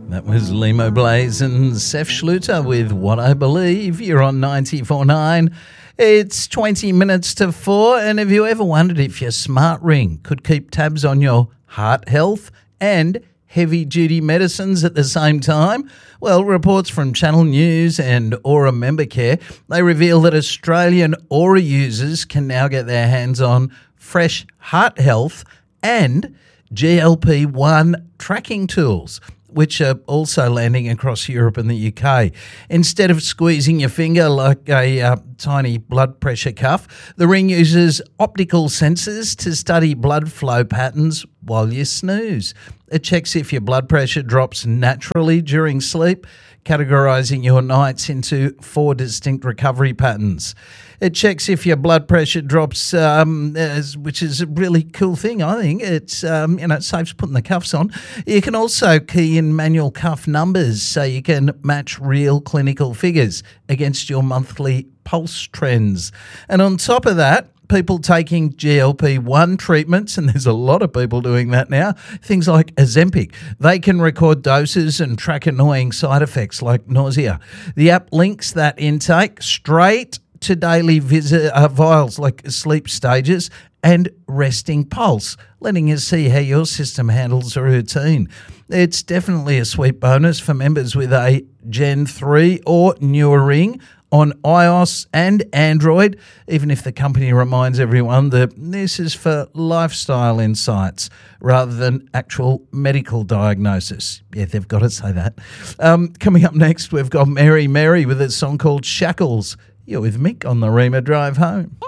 That was Limo Blaze and Seth Schluter with What I Believe. You're on 94.9. It's 20 minutes to 4, and have you ever wondered if your smart ring could keep tabs on your heart health and heavy-duty medicines at the same time? Well, reports from Channel News and Aura Membercare, they reveal that Australian Aura users can now get their hands on fresh heart health and GLP-1 tracking tools, which are also landing across Europe and the UK. Instead of squeezing your finger like a tiny blood pressure cuff, the ring uses optical sensors to study blood flow patterns while you snooze. It checks if your blood pressure drops naturally during sleep, categorising your nights into 4 distinct recovery patterns. It checks if your blood pressure drops, which is a really cool thing, I think. It's, it saves putting the cuffs on. You can also key in manual cuff numbers so you can match real clinical figures against your monthly pulse trends. And on top of that, people taking GLP-1 treatments, and there's a lot of people doing that now, things like Ozempic, they can record doses and track annoying side effects like nausea. The app links that intake straight to daily vials like sleep stages and resting pulse, letting you see how your system handles a routine. It's definitely a sweet bonus for members with a Gen 3 or newer ring on iOS and Android, even if the company reminds everyone that this is for lifestyle insights rather than actual medical diagnosis. Yeah, they've got to say that. Coming up next, we've got Mary with a song called Shackles. You're with Mick on the Rima Drive Home.